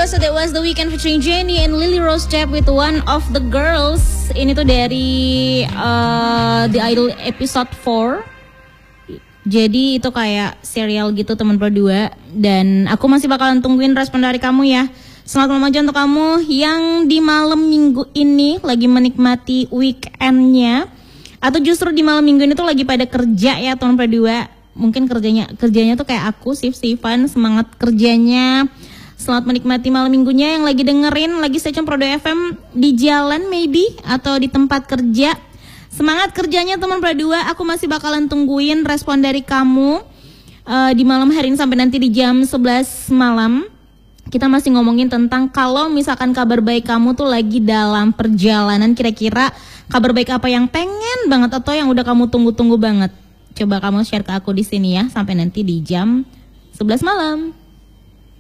So that was The Weeknd featuring Jennie and Lily Rose Depp with One of the Girls. Ini tuh dari The Idol episode 4. Jadi itu kayak serial gitu teman berdua. Dan aku masih bakalan tungguin respon dari kamu ya. Selamat malam aja untuk kamu yang di malam minggu ini lagi menikmati weekendnya. Atau justru di malam minggu ini tuh lagi pada kerja ya teman berdua. Mungkin kerjanya tuh kayak aku, Sif-Sifan, semangat kerjanya. Selamat menikmati malam minggunya yang lagi dengerin, lagi stasiun Prodo FM di jalan maybe atau di tempat kerja. Semangat kerjanya teman berdua, aku masih bakalan tungguin respon dari kamu di malam hari ini sampai nanti di jam 11 malam. Kita masih ngomongin tentang kalau misalkan kabar baik kamu tuh lagi dalam perjalanan, kira-kira kabar baik apa yang pengen banget atau yang udah kamu tunggu-tunggu banget. Coba kamu share ke aku di sini ya sampai nanti di jam 11 malam.